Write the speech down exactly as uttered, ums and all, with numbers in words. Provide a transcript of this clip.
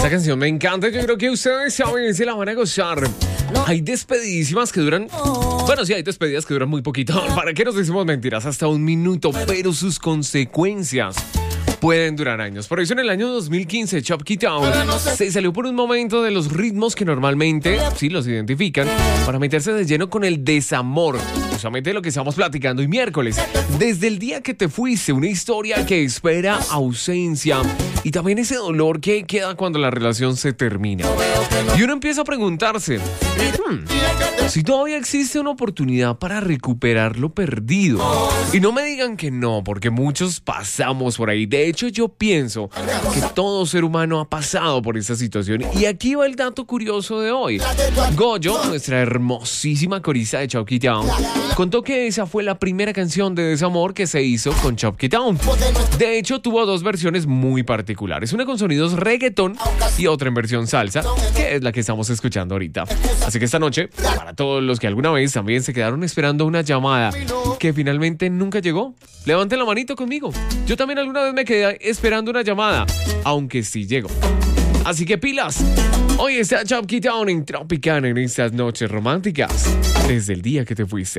canción me encanta, yo creo que ustedes saben, se la van a gozar. Hay despedidísimas que duran... Bueno, sí, hay despedidas que duran muy poquito. ¿Para qué nos decimos mentiras? Hasta un minuto, pero sus consecuencias pueden durar años. Por eso en el año dos mil quince, Chubby Town se salió por un momento de los ritmos que normalmente sí los identifican para meterse de lleno con el desamor. Justamente lo que estamos platicando hoy miércoles. Desde el día que te fuiste, una historia que espera ausencia y también ese dolor que queda cuando la relación se termina. Y uno empieza a preguntarse, hmm, si todavía existe una oportunidad para recuperar lo perdido. Y no me digan que no, porque muchos pasamos por ahí. De hecho, yo pienso que todo ser humano ha pasado por esa situación. Y aquí va el dato curioso de hoy. Goyo, nuestra hermosísima corista de Chubby Town, contó que esa fue la primera canción de desamor que se hizo con Chubby Town. De hecho, tuvo dos versiones muy particulares. Una con sonidos reggaetón y otra en versión salsa, que es la que estamos escuchando ahorita. Así que esta noche, para todos los que alguna vez también se quedaron esperando una llamada que finalmente nunca llegó, levanten la manito conmigo. Yo también alguna vez me quedé esperando una llamada, aunque sí llegó. Así que pilas. Hoy está Chubby Town en Tropicana en estas noches románticas. Desde el día que te fuiste.